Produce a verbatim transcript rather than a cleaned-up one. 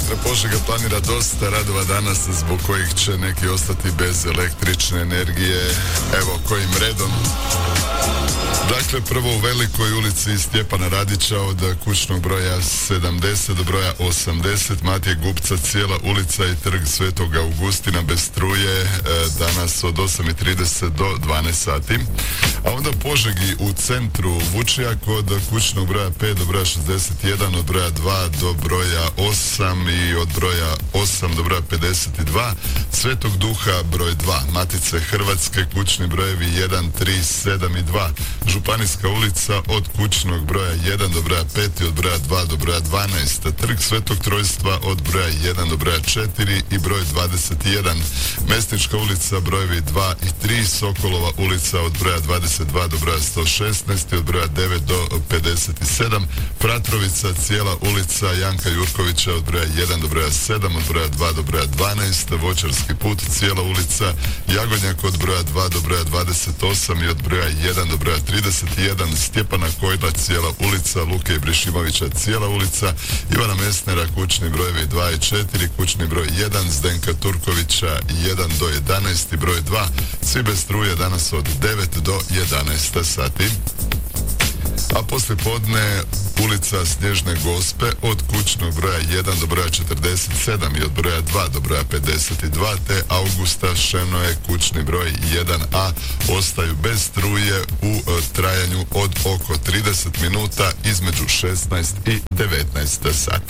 Elektropožega planira dosta radova danas zbog kojih će neki ostati bez električne energije. Evo kojim redom. Dakle, prvo u Velikoj ulici Stjepana Radića od kućnog broja sedamdeset do broja osamdeset, Matije Gupca, cijela ulica i trg Svetog Augustina bez struje, e, danas od osam i trideset do dvanaest sati. A onda u Požegi u centru Vučijak od kućnog broja pet do broja šezdeset jedan, od broja dva do broja osam i od broja osam do broja pedeset dva, Svetog Duha broj dva, Matice Hrvatske, kućni brojevi jedan, tri, sedam i dva, Županijska ulica od kućnog broja jedan do broja pet i od broja dva do broja dvanaest, Trg Svetog Trojstva od broja jedan do broja četiri i broj dvadeset jedan, Mesnička ulica brojevi dva i tri, Sokolova ulica od broja dvadeset dva do broja sto šesnaest i od broja devet do pedeset sedam, Fratrovica, cijela ulica Janka Jurkovića od broja jedan do broja sedam, od broja dva do broja dvanaest, Voćarski put, cijela ulica Jagodnjak od broja dva do broja dvadeset osam i od broja jedan do broja trideset jedan, Stjepana Kojla, cijela ulica, Luke Ibrišimovića, cijela ulica, Ivana Mesnera, kućni brojevi dva i četiri, kućni broj jedan, Zdenka Turkovića jedan do jedanaest i broj dva, svi bez struje danas od devet do jedanaest sati. A poslije podne ulica Snježne Gospe od kućnog broja jedan do broja četrdeset sedam i od broja dva do broja pedeset dva, te Augusta Šenoje, kućni broj jedan a, ostaju bez struje u e, trajanju od oko trideset minuta između šesnaest i devetnaest sati.